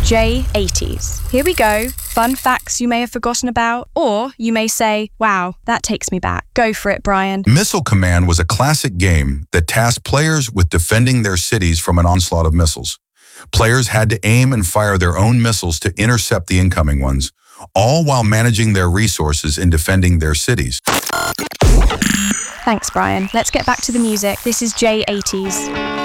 J80s. Here we go. Fun facts you may have forgotten about, or you may say, wow, that takes me back. Go for it, Brian. Missile Command was a classic game that tasked players with defending their cities from an onslaught of missiles. Players had to aim and fire their own missiles to intercept the incoming ones, all while managing their resources in defending their cities. Thanks, Brian. Let's get back to the music. This is J80s.